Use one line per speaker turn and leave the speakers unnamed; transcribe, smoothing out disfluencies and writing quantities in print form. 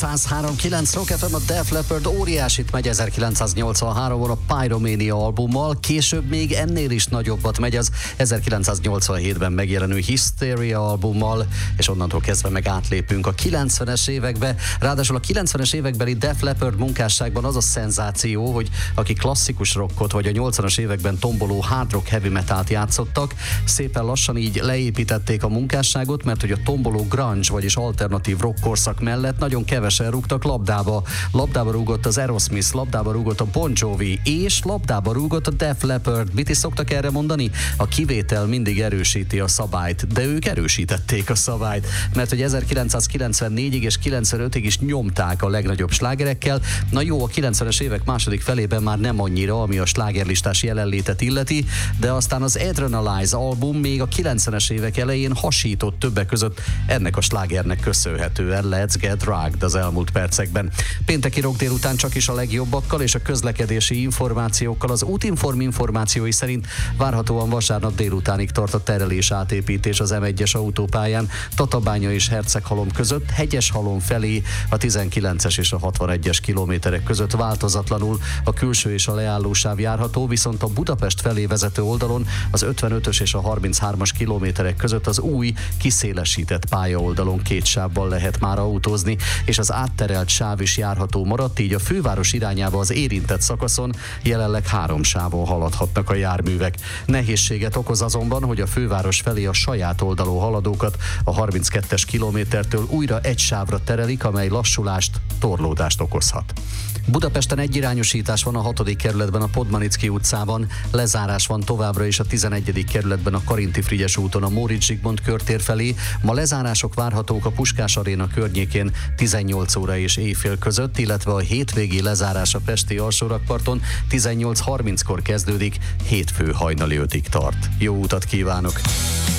103.9 Rock FM, a Def Leppard óriásit megy 1983-on a Pyromania albummal, később még ennél is nagyobbat megy az 1987-ben megjelenő Hysteria albummal, és onnantól kezdve meg átlépünk a 90-es évekbe. Ráadásul a 90-es évekbeli Def Leppard munkásságban az a szenzáció, hogy aki klasszikus rockot vagy a 80-as években tomboló hard rock heavy metalt játszottak, szépen lassan így leépítették a munkásságot, mert hogy a tomboló grunge, vagyis alternatív rock korszak mellett nagyon kevesen rúgtak labdába. Labdába rúgott az Aerosmith, labdába rúgott a Bon Jovi, és labdába rúgott a Def Leppard. Mit is szoktak erre mondani? A kivétel mindig erősíti a szabályt, de ők erősítették a szabályt, mert hogy 1994-ig és 95-ig is nyomták a legnagyobb slágerekkel. Na jó, a 90-es évek második felében már nem annyira, ami a slágerlistás jelenlétet illeti, de aztán az Adrenalize album még a 90-es évek elején hasított többek között ennek a slágernek köszönhetően, Let's Get Drugged az elmúlt percekben. Pénteki rock délután csak is a legjobbakkal és a közlekedési információkkal. Az Útinform információi szerint várhatóan vasárnap délutánig tart a terelés átépítés az M1-es autópályán Tatabánya és Herceghalom között, Hegyeshalom felé a 19-es és a 61-es kilométerek között változatlanul a külső és a leállósáv járható, viszont a Budapest felé vezető oldalon az 55-ös és a 33-as kilométerek között az új kiszélesített pályaoldalon két sávban lehet már autózni, és az átterelt sáv is járható maradt, így a főváros irányába az érintett szakaszon jelenleg 3 sávon haladhatnak a járművek. Nehézséget okoz azonban, hogy a főváros felé a saját oldalon haladókat a 32-es kilométertől újra egy sávra terelik, amely lassulást, torlódást okozhat. Budapesten egyirányosítás van a 6. kerületben a Podmanicki utcában, lezárás van továbbra is a 11. kerületben a Karinti-Frigyes úton a Móricz Zsigmond körtér felé. Ma lezárások várhatók a Puskás Aréna környékén 18 óra és éjfél között, illetve a hétvégi lezárás a pesti alsórakparton 18:30-kor kezdődik, hétfő hajnali 5-ig tart. Jó utat kívánok!